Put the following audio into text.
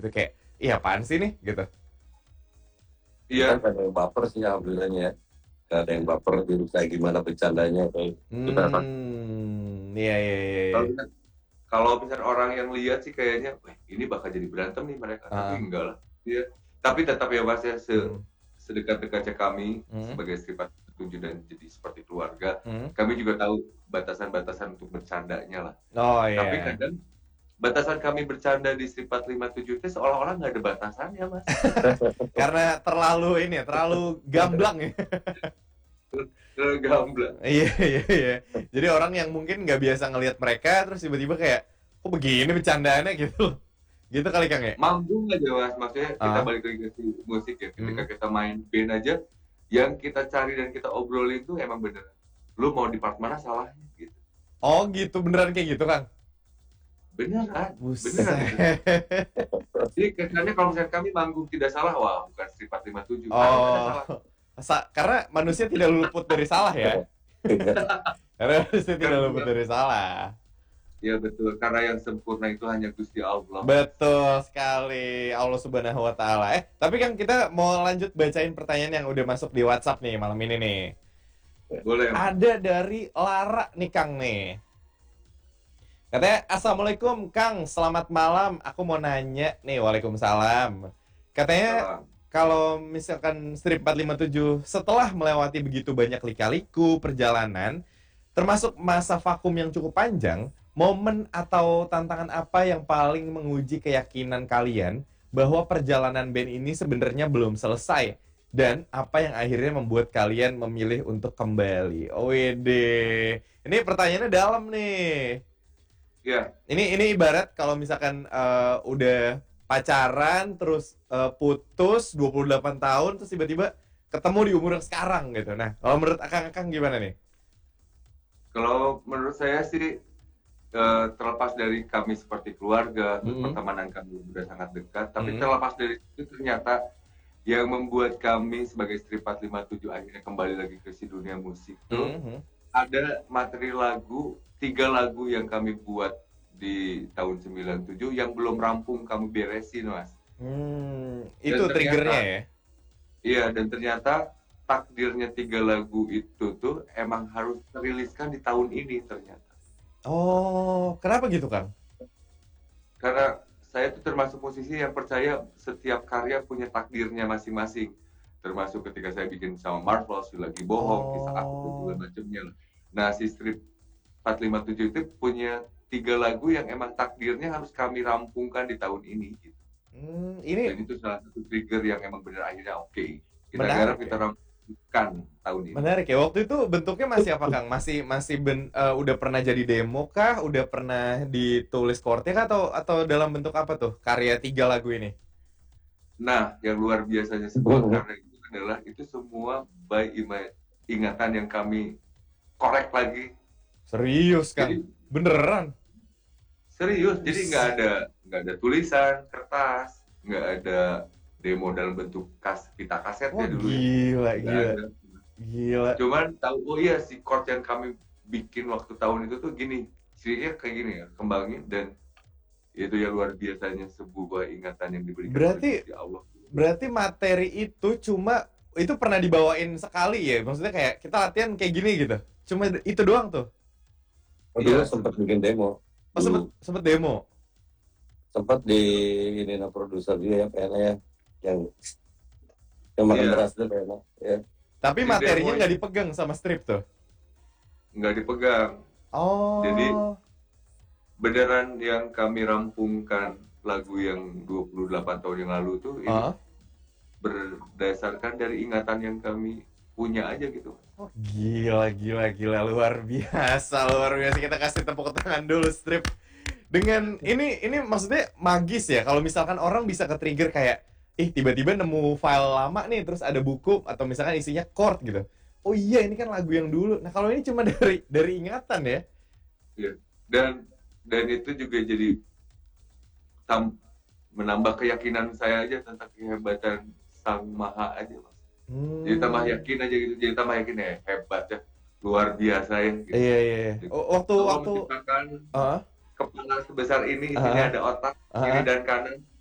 gitu kayak, iya apaan sih nih gitu. Iya. Kan ada yang baper sih alhamdulillahnya ya. Gak ada yang baper gitu kayak gimana bercandanya kayak kita Iya. Kalau misalnya orang yang lihat sih kayaknya, wah ini bakal jadi berantem nih mereka, tapi enggak lah. Iya. Tapi tetap ya Mas ya, sedekat-dekatnya kami sebagai Istri 47 dan jadi seperti keluarga, kami juga tahu batasan-batasan untuk bercandanya lah. Oh iya. Tapi kadang batasan kami bercanda di Istri 457 itu seolah-olah nggak ada batasannya Mas. Karena terlalu gamblang ya. Gamblang. Iya. Jadi orang yang mungkin nggak biasa ngelihat mereka terus tiba-tiba kayak, kok begini bercandaannya gitu. Gitu kali Kang ya? Manggung aja Mas, maksudnya kita balik lagi ke musik ya. Ketika kita main band aja, yang kita cari dan kita obrolin tuh emang bener. Lu mau di part mana salahnya gitu. Oh gitu, beneran kayak gitu Kang? Beneran. Buset. Jadi kesannya kalau misalnya kami manggung tidak salah, wah bukan Istri 457. Oh. Karena manusia tidak luput dari salah ya. Karena manusia tidak luput dari salah. Ya betul, karena yang sempurna itu hanya Gusti Allah. Betul sekali, Allah Subhanahu wa Ta'ala. Tapi Kang, kita mau lanjut bacain pertanyaan yang udah masuk di WhatsApp nih malam ini nih. Boleh. Ada dari Lara nih Kang nih. Katanya, Assalamualaikum Kang, selamat malam. Aku mau nanya nih, Waalaikumsalam. Katanya, kalau misalkan Strip 457 setelah melewati begitu banyak lika-liku perjalanan, termasuk masa vakum yang cukup panjang, momen atau tantangan apa yang paling menguji keyakinan kalian bahwa perjalanan band ini sebenarnya belum selesai? Dan apa yang akhirnya membuat kalian memilih untuk kembali? Wede, ini pertanyaannya dalam nih. Iya. Ini ibarat kalau misalkan udah pacaran terus putus 28 tahun terus tiba-tiba ketemu di umur yang sekarang gitu. Nah, kalau menurut Akang gimana nih? Kalau menurut saya sih terlepas dari kami seperti keluarga, pertemanan kami sudah sangat dekat, tapi terlepas dari itu ternyata yang membuat kami sebagai Istri 457 akhirnya kembali lagi ke si dunia musik tuh ada materi lagu, 3 lagu yang kami buat di tahun 97 yang belum rampung kami beresin Mas. Itu triggernya ya? Iya, dan ternyata takdirnya 3 lagu itu tuh emang harus teriliskan di tahun ini ternyata. Oh, kenapa gitu Kang? Karena saya tuh termasuk musisi yang percaya setiap karya punya takdirnya masing-masing. Termasuk ketika saya bikin sama Marvelous, lagi bohong, kisah aku dan segala macamnya. Nah, si Strip 457 itu punya 3 lagu yang emang takdirnya harus kami rampungkan di tahun ini. Gitu. Dan itu salah satu trigger yang emang benar akhirnya oke. Kita garap, kita rampungkan tahun ini. Menarik ya. Waktu itu bentuknya masih apa Kang? Udah pernah jadi demo kah? Udah pernah ditulis chordnya kah? Atau dalam bentuk apa tuh karya 3 lagu ini? Nah, yang luar biasanya sebuah karya itu adalah itu semua by ingatan yang kami korek lagi. Serius Kang? Beneran? Serius, jadi nggak ada tulisan, kertas, nggak ada demo dalam bentuk pita kaset ya dulu. Gila. Cuman tahu, oh iya si chord yang kami bikin waktu tahun itu tuh gini, sirinya kayak gini ya, kembangin dan itu ya luar biasanya sebuah ingatan yang diberikan oleh Allah. Berarti materi itu itu pernah dibawain sekali ya? Maksudnya kayak kita latihan kayak gini gitu? Cuma itu doang tuh? Dulu sempat bikin demo. Sempat demo? Sempat di produser dia ya, PNA ya, yang makan beras tuh PNA ya. Tapi materinya nggak dipegang sama Strip tuh? Nggak dipegang. Oh. Jadi beneran yang kami rampungkan lagu yang 28 tahun yang lalu tuh ini berdasarkan dari ingatan yang kami punya aja gitu. Oh, gila luar biasa. Kita kasih tepuk tangan dulu Strip. Dengan ini maksudnya magis ya. Kalau misalkan orang bisa ke-trigger kayak tiba-tiba nemu file lama nih terus ada buku atau misalkan isinya chord gitu. Oh iya, ini kan lagu yang dulu. Nah, kalau ini cuma dari ingatan ya. Iya. Dan itu juga jadi menambah keyakinan saya aja tentang kehebatan Sang Maha aja Mas. Jadi tambah yakin aja gitu, jadi tambah yakin ya hebat ya, luar biasa ya. Gitu. Iya. Waktu menciptakan kepala sebesar ini, isinya ada otak kiri dan kanan,